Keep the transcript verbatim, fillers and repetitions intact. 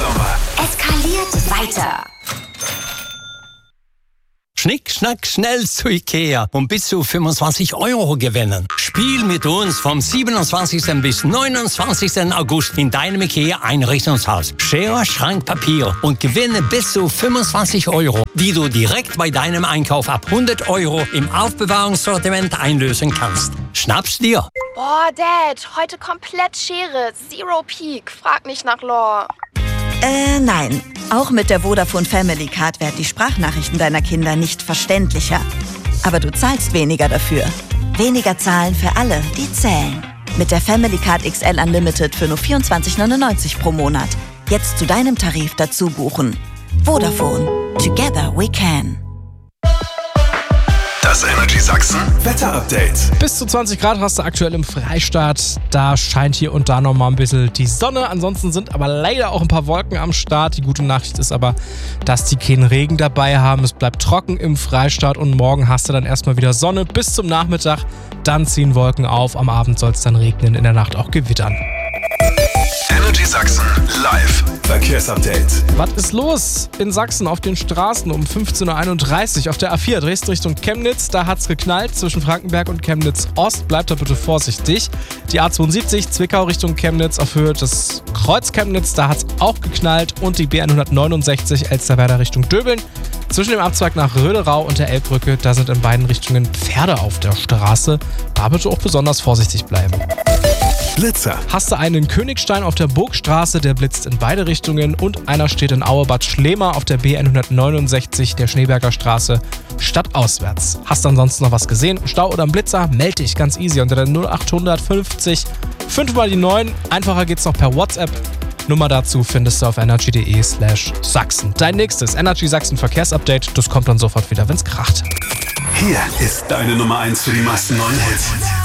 Sommer. Eskaliert weiter. Schnick, schnack, schnell zu Ikea und bis zu fünfundzwanzig Euro gewinnen. Spiel mit uns vom siebenundzwanzigsten bis neunundzwanzigsten August in deinem Ikea-Einrichtungshaus. Schere, Schrank, Papier und gewinne bis zu fünfundzwanzig Euro, die du direkt bei deinem Einkauf ab hundert Euro im Aufbewahrungssortiment einlösen kannst. Schnapp's dir! Boah, Dad, heute komplett Schere. Zero Peak. Frag nicht nach Lore. Äh, nein. Auch mit der Vodafone Family Card werden die Sprachnachrichten deiner Kinder nicht verständlicher. Aber du zahlst weniger dafür. Weniger zahlen für alle, die zählen. Mit der Family Card X L Unlimited für nur vierundzwanzig neunundneunzig pro Monat. Jetzt zu deinem Tarif dazu buchen. Vodafone. Together we can. Das Energy Sachsen Wetter-Update. Bis zu zwanzig Grad hast du aktuell im Freistaat. Da scheint hier und da noch mal ein bisschen die Sonne. Ansonsten sind aber leider auch ein paar Wolken am Start. Die gute Nachricht ist aber, dass die keinen Regen dabei haben. Es bleibt trocken im Freistaat und morgen hast du dann erstmal wieder Sonne bis zum Nachmittag. Dann ziehen Wolken auf. Am Abend soll es dann regnen, in der Nacht auch gewittern. Energy Sachsen live Verkehrsupdate. Was ist los in Sachsen auf den Straßen um fünfzehn Uhr einunddreißig auf der A vier Dresden Richtung Chemnitz? Da hat's geknallt zwischen Frankenberg und Chemnitz Ost. Bleibt da bitte vorsichtig. Die A zweiundsiebzig Zwickau Richtung Chemnitz auf Höhe des Kreuz Chemnitz, da hat's auch geknallt. Und die B hundertneunundsechzig Elsterwerda Richtung Döbeln. Zwischen dem Abzweig nach Röderau und der Elbbrücke, da sind in beiden Richtungen Pferde auf der Straße. Da bitte auch besonders vorsichtig bleiben. Blitzer. Hast du einen Königstein auf der Burgstraße, der blitzt in beide Richtungen, und einer steht in Auebad Schlema auf der B hundertneunundsechzig der Schneeberger Straße stadtauswärts. Hast du ansonsten noch was gesehen? Stau oder ein Blitzer? Meld dich ganz easy unter der null acht fünfzig fünf mal die neun. Einfacher geht's noch per WhatsApp. Nummer dazu findest du auf energy.de slash Sachsen. Dein nächstes Energy Sachsen Verkehrsupdate, das kommt dann sofort wieder, wenn's kracht. Hier ist deine Nummer eins für die meisten neuen Hits.